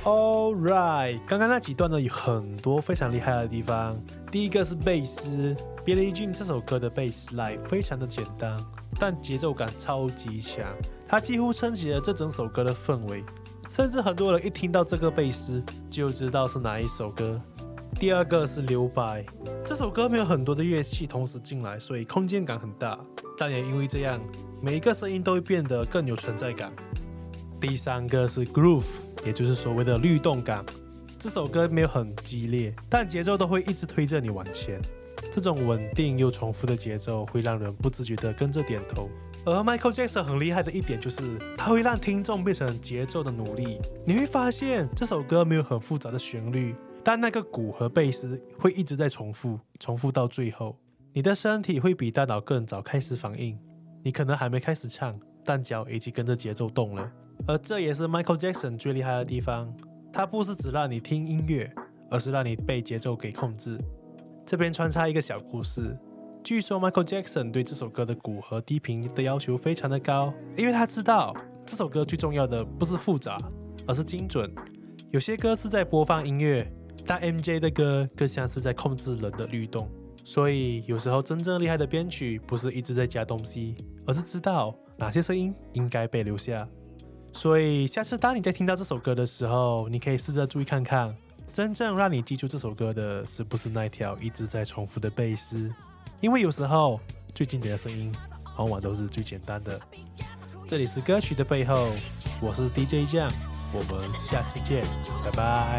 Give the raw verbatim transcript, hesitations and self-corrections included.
Alright， 刚刚那几段呢有很多非常厉害的地方。第一个是贝斯 ，Billie Jean 这首歌的贝斯 line 非常的简单，但节奏感超级强，它几乎撑起了这整首歌的氛围，甚至很多人一听到这个贝斯就知道是哪一首歌。第二个是留白，这首歌没有很多的乐器同时进来，所以空间感很大，但也因为这样，每一个声音都会变得更有存在感。第三个是 groove， 也就是所谓的律动感。这首歌没有很激烈，但节奏都会一直推着你往前。这种稳定又重复的节奏会让人不自觉地跟着点头。而 Michael Jackson 很厉害的一点就是，他会让听众变成节奏的奴隶。你会发现这首歌没有很复杂的旋律，但那个鼓和贝斯会一直在重复，重复到最后，你的身体会比大脑更早开始反应。你可能还没开始唱，但脚已经跟着节奏动了。而这也是 Michael Jackson 最厉害的地方，他不是只让你听音乐，而是让你被节奏给控制。这边穿插一个小故事，据说 Michael Jackson 对这首歌的鼓和低频的要求非常的高，因为他知道这首歌最重要的不是复杂，而是精准。有些歌是在播放音乐，但 M J 的歌更像是在控制人的律动。所以有时候真正厉害的编曲不是一直在加东西，而是知道哪些声音应该被留下。所以下次当你在听到这首歌的时候，你可以试着注意看看，真正让你记住这首歌的是不是那条一直在重复的贝斯，因为有时候最经典的声音往往都是最简单的。这里是歌曲的背后，我是 D J 酱，我们下次见，拜拜。